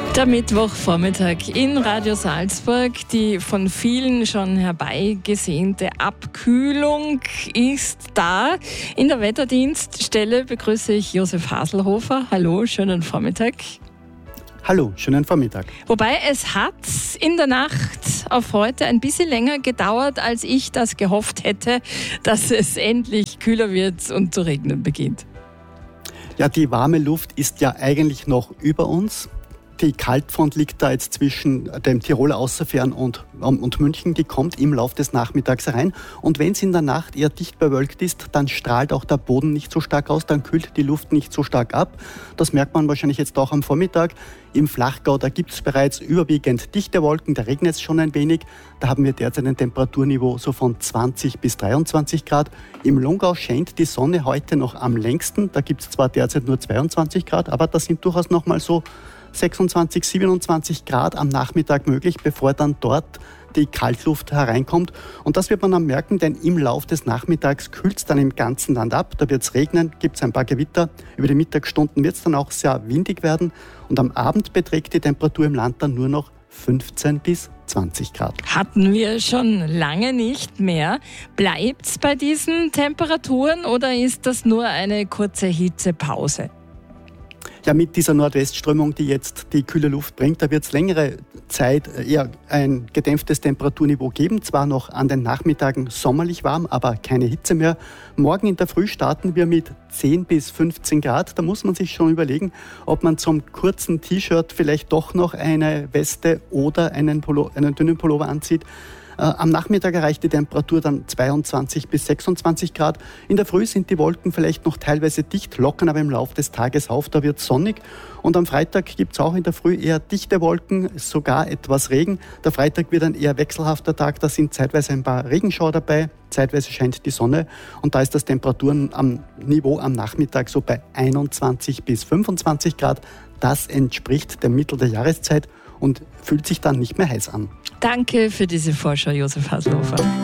Der Mittwochvormittag in Radio Salzburg. Die von vielen schon herbeigesehnte Abkühlung ist da. In der Wetterdienststelle begrüße ich Josef Haselhofer. Hallo, schönen Vormittag. Hallo, schönen Vormittag. Wobei es hat in der Nacht auf heute ein bisschen länger gedauert, als ich das gehofft hätte, dass es endlich kühler wird und zu regnen beginnt. Ja, die warme Luft ist ja eigentlich noch über uns. Die Kaltfront liegt da jetzt zwischen dem Tiroler Außerfern und München. Die kommt im Laufe des Nachmittags rein. Und wenn es in der Nacht eher dicht bewölkt ist, dann strahlt auch der Boden nicht so stark aus, dann kühlt die Luft nicht so stark ab. Das merkt man wahrscheinlich jetzt auch am Vormittag. Im Flachgau, da gibt es bereits überwiegend dichte Wolken, da regnet es schon ein wenig. Da haben wir derzeit ein Temperaturniveau so von 20 bis 23 Grad. Im Lungau scheint die Sonne heute noch am längsten. Da gibt es zwar derzeit nur 22 Grad, aber das sind durchaus noch mal so 26, 27 Grad am Nachmittag möglich, bevor dann dort die Kaltluft hereinkommt. Und das wird man dann merken, denn im Laufe des Nachmittags kühlt es dann im ganzen Land ab. Da wird es regnen, gibt es ein paar Gewitter. Über die Mittagsstunden wird es dann auch sehr windig werden. Und am Abend beträgt die Temperatur im Land dann nur noch 15 bis 20 Grad. Hatten wir schon lange nicht mehr. Bleibt's bei diesen Temperaturen oder ist das nur eine kurze Hitzepause? Ja, mit dieser Nordwestströmung, die jetzt die kühle Luft bringt, da wird es längere Zeit eher ein gedämpftes Temperaturniveau geben. Zwar noch an den Nachmittagen sommerlich warm, aber keine Hitze mehr. Morgen in der Früh starten wir mit 10 bis 15 Grad. Da muss man sich schon überlegen, ob man zum kurzen T-Shirt vielleicht doch noch eine Weste oder einen dünnen Pullover anzieht. Am Nachmittag erreicht die Temperatur dann 22 bis 26 Grad. In der Früh sind die Wolken vielleicht noch teilweise dicht, lockern aber im Laufe des Tages auf. Da wird es sonnig. Und am Freitag gibt es auch in der Früh eher dichte Wolken, sogar etwas Regen. Der Freitag wird ein eher wechselhafter Tag. Da sind zeitweise ein paar Regenschauer dabei. Zeitweise scheint die Sonne. Und da ist das Temperaturen am Niveau am Nachmittag so bei 21 bis 25 Grad. Das entspricht dem Mittel der Jahreszeit und fühlt sich dann nicht mehr heiß an. Danke für diese Vorschau, Josef Haselhofer.